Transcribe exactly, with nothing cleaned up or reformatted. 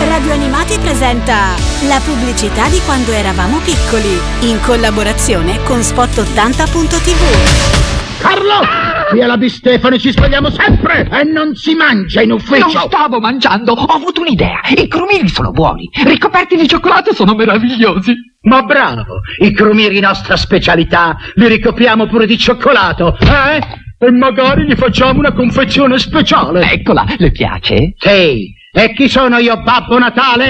Radio Animati presenta la pubblicità di quando eravamo piccoli, in collaborazione con Spot ottanta punto tivù. Carlo! Qui alla Di Stefani ci svegliamo sempre e non si mangia in ufficio! Non stavo mangiando, ho avuto un'idea. I crumiri sono buoni, ricoperti di cioccolato sono meravigliosi. Ma bravo! I crumiri nostra specialità, li ricopriamo pure di cioccolato, eh? E magari gli facciamo una confezione speciale. Eccola, le piace? Sì, e chi sono io, Babbo Natale?